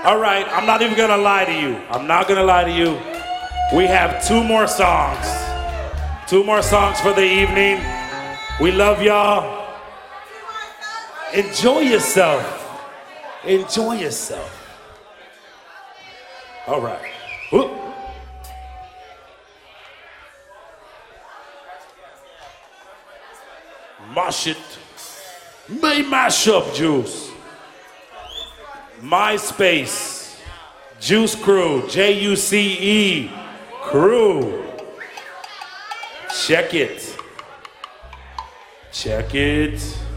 All right, I'm not even gonna lie to you. I'm not gonna lie to you. We have 2 more songs. 2 more songs for the evening. We love y'all. Enjoy yourself. Enjoy yourself. All right. Whoop. Mash it. May mash up, Juice. MySpace. Juice Crew. Juce Crew. Check it. Check it.